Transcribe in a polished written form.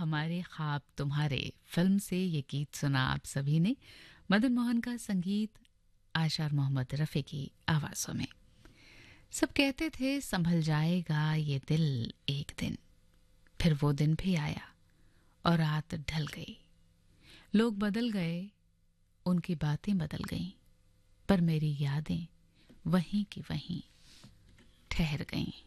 हमारे ख्वाब तुम्हारे फिल्म से ये गीत सुना आप सभी ने। मदन मोहन का संगीत, आशा और मोहम्मद रफ़ी की आवाज़ों में। सब कहते थे संभल जाएगा ये दिल एक दिन, फिर वो दिन भी आया और रात ढल गई। लोग बदल गए, उनकी बातें बदल गईं, पर मेरी यादें वहीं की वहीं ठहर गईं।